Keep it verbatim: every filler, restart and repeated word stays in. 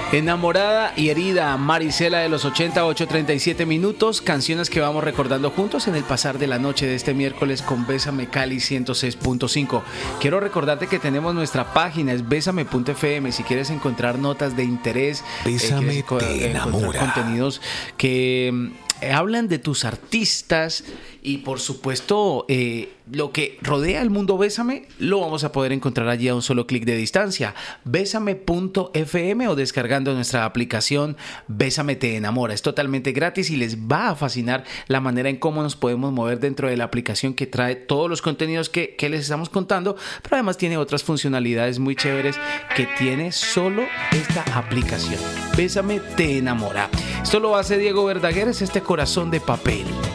Enamorada y herida, Marisela de los ochenta, ocho treinta y siete minutos, canciones que vamos recordando juntos en el pasar de la noche de este miércoles con Bésame Cali ciento seis punto cinco. Quiero recordarte que tenemos nuestra página, es besame punto f m, si quieres encontrar notas de interés, Bésame eh, te enamora. contenidos que eh, hablan de tus artistas y por supuesto eh, lo que rodea el mundo Bésame lo vamos a poder encontrar allí a un solo clic de distancia. besame punto f m o descargando nuestra aplicación Bésame te enamora. Es totalmente gratis y les va a fascinar la manera en cómo nos podemos mover dentro de la aplicación, que trae todos los contenidos que, que les estamos contando, pero además tiene otras funcionalidades muy chéveres que tiene solo esta aplicación. Bésame te enamora. Esto lo hace Diego Verdaguer, es este corazón de papel.